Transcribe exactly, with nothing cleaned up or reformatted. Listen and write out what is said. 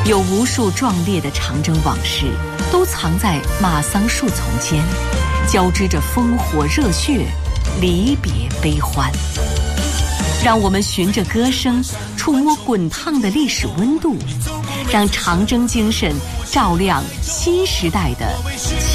有无数壮烈的长征往事，都藏在马桑树丛间，交织着烽火热血，离别悲欢。让我们循着歌声，触摸滚烫的历史温度，让长征精神照亮新时代的